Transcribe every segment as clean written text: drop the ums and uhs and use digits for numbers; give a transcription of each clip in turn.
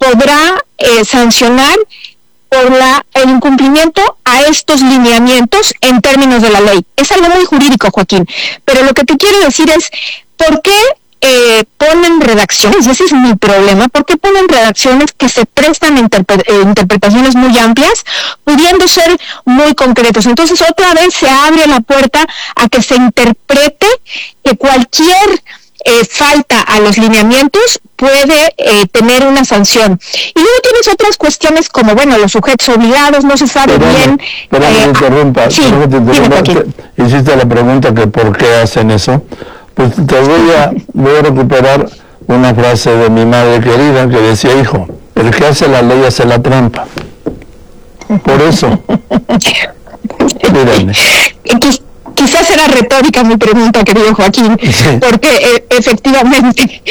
podrá sancionar por el incumplimiento a estos lineamientos en términos de la ley. Es algo muy jurídico, Joaquín, pero lo que te quiero decir es, ¿por qué ponen redacciones? Y ese es mi problema. ¿Por qué ponen redacciones que se prestan a interpretaciones muy amplias, pudiendo ser muy concretos? Entonces, otra vez se abre la puerta a que se interprete que cualquier falta a los lineamientos puede tener una sanción. Y luego tienes otras cuestiones como, bueno, los sujetos obligados, no se sabe bien. Pero me interrumpa. Sí, hiciste la pregunta que por qué hacen eso. Pues te voy a recuperar una frase de mi madre querida que decía, hijo, el que hace la ley hace la trampa. Por eso. Mírame. Quizás era retórica mi pregunta, querido Joaquín, sí. Porque efectivamente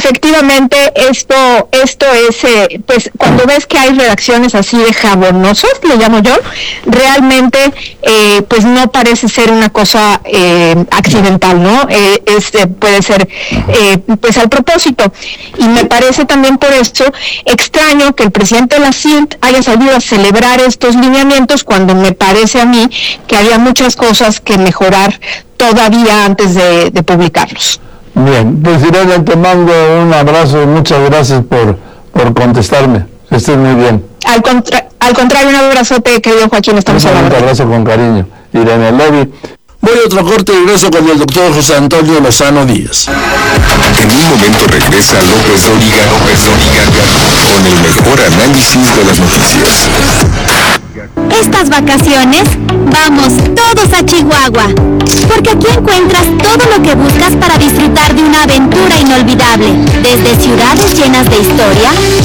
esto es, pues cuando ves que hay redacciones así de jabonosas, le llamo yo, realmente pues no parece ser una cosa accidental, ¿no? Puede ser pues al propósito. Y me parece también por esto extraño que el presidente de la CINT haya salido a celebrar estos lineamientos cuando me parece a mí que había muchas cosas que mejorar todavía antes de publicarlos. Bien, pues Irene, te mando un abrazo y muchas gracias por contestarme. Que estés muy bien. Al contrario, un abrazote, querido Joaquín, estamos hablando. Un abrazo con cariño. Irene Levy. Voy a otro corte y regreso con el doctor José Antonio Lozano Díaz. En un momento regresa López Dóriga con el mejor análisis de las noticias. Estas vacaciones, vamos todos a Chihuahua, porque aquí encuentras todo lo que buscas para disfrutar de una aventura inolvidable, desde ciudades llenas de historia,